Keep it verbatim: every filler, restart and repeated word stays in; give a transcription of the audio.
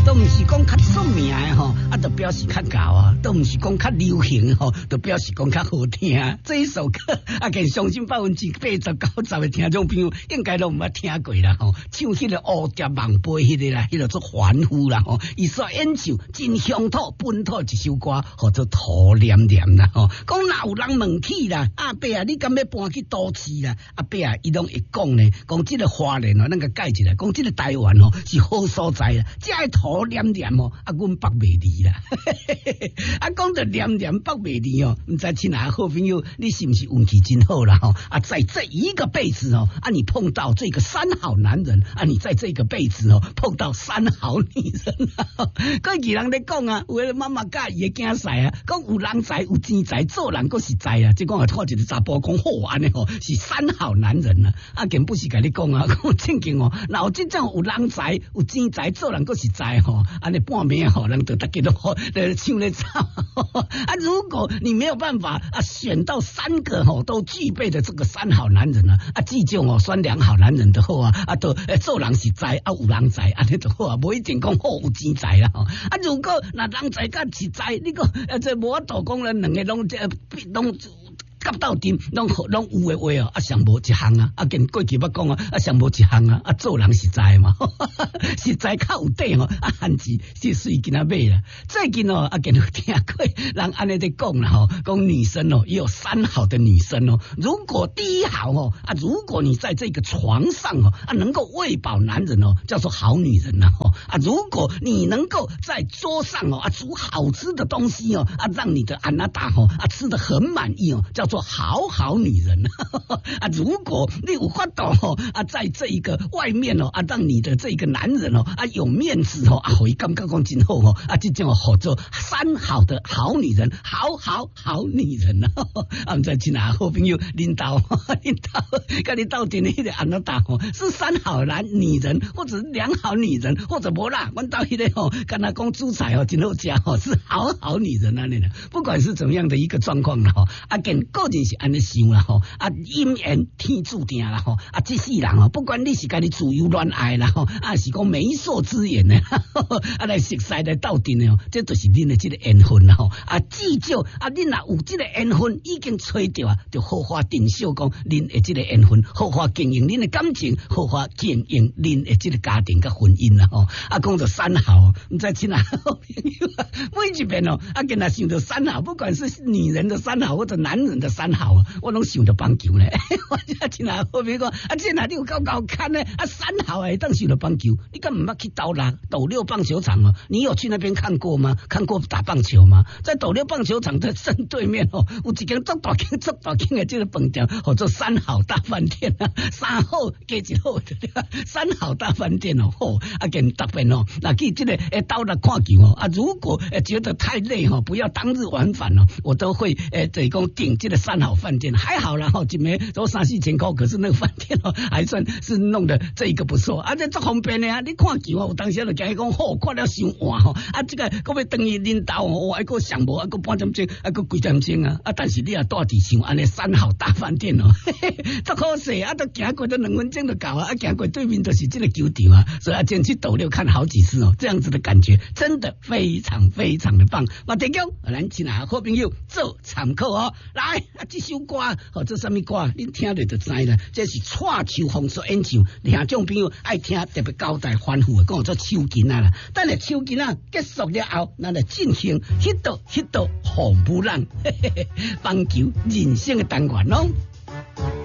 都唔是讲较出名的吼，啊，就表示较高啊，都唔是讲较流行吼，就表示讲较好听。这一首歌啊，跟相信百分之八十九十的听众朋友应该都唔捌听过啦吼。唱迄个蝴蝶梦飞迄个啦，迄个做欢呼啦吼。伊所演唱真乡土本土一首歌，叫做土黏黏啦吼。讲若有人问起啦，阿伯啊，你敢要搬去都市啦？阿伯啊，伊拢会讲呢，讲这个花莲哦，那个改一下，讲这个台湾哦是好所在啦，这个土黏黏哦，啊，阮北美离啦。啊，讲到黏黏北美离哦，唔知亲爱好朋友，你是不是运气真好啦？吼啊，在这一个辈子哦，啊，你碰到这个三好男人啊，你在这个辈子哦，碰到三好女人啊。过去人咧讲啊，有个妈妈教伊个囝婿啊，讲有人才有钱财，做人佫实在啊。即讲啊，看一个查甫讲好安尼吼，是三好男人啊。啊，更不是甲你讲啊，讲正经哦，若有即种有人才有钱财，做人佫实在吼，安尼半暝吼，人就大家都好咧唱咧唱。啊，如果你没有办法啊，选到三个吼都具备的这个三好男人啊，啊，这种哦选两好男人的好啊，啊，都诶做人实在啊，有人才安尼就好啊，无一定讲好有钱财啦吼。啊，如果那人才甲实在，你讲诶这无法度讲咧，两个拢这拢。夹到阵，拢拢有诶话哦，啊上无一项啊，啊跟过去捌讲啊，啊上无一项啊，啊做人实在嘛，实在较有底哦，啊汉字是随囡仔买啦。最近哦，啊跟有听过人安尼在讲啦吼，讲女生哦也有三好的女生哦。如果第一好哦，啊如果你在这个床上哦，啊能够喂饱男人哦，叫做好女人呐吼。啊如果你能够在桌上哦，啊煮好吃的东西哦，啊让你的安娜达哦，啊吃得很满意哦，叫做好好女人啊！如果你有法度哦啊，在这一个外面哦啊，让你的这个男人哦啊有面子哦啊，会感觉讲真好哦啊，这种好做三好的好女人，好好好女人啊！啊，唔知亲爱好朋友领导领导，跟你到底那个安娜达哦，是三好男女人，或者是两好女人，或者无啦，我到迄个哦，跟他讲煮菜哦，真好食哦，是好好女人啊！你呢，不管是怎么样的一个状况啦吼，啊，跟个人是安尼想啦吼，啊，因缘天注定啦吼，啊，这世人哦，不管你是家己自由恋爱啦吼，啊，是讲媒妁之言呢，啊，来熟悉来斗阵的哦，这就是恁的这个缘分啦吼，啊，至少啊，恁若有这个缘分已经找到啊，就好好珍惜讲恁的这个缘分，好好经营恁的感情，好好经营恁的这个家庭甲婚姻啦吼，啊，讲到三好，唔知亲爱好朋友啊，每一遍哦，啊，跟他想到三好，不管是女人的三好或者男人的三好，我拢想到棒球呢。我真亲爱好朋友讲，啊，这哪里有够够看呢？啊，三好哎，当想到棒球，你敢唔捌去斗六斗六棒球场哦？你有去那边看过吗？看过打棒球吗？在斗六棒球场的正对面哦，有一间足大间足大间的这个饭店，叫做三好大饭店啊，三好加一好，三好大饭店哦，好啊，跟特别哦，那去这个诶斗六看球哦，啊，如果诶觉得太累哦，不要当日往返哦，我都会诶等于讲订这个三好饭店，还好啦哈，一枚都三四千块，可是那个饭店哦，还算是弄的这一个不错，啊，这足方便的啊，你看球哦，有当时就惊伊讲好，看了伤晚吼，啊，这个搁要等于领导哦，还搁上无，还搁半点钟，还搁几点钟啊，啊，但是你也住伫像安尼三好大饭店哦，足好势，啊，都行过都两分钟就到啊，啊，行过对面就是这个球场啊，所以啊，进去斗六看好几次哦，这样子的感觉真的非常非常的棒。我提供咱亲爱好朋友做参考哦，来啊，这首歌或者什么歌，你听着就知啦，这是蔡秋凤所演唱，听众朋友爱听特别交代反复的，讲做手巾啊啦，等下手巾啊结束了后，咱来进行迄道迄道红布浪，棒球人生的单元咯。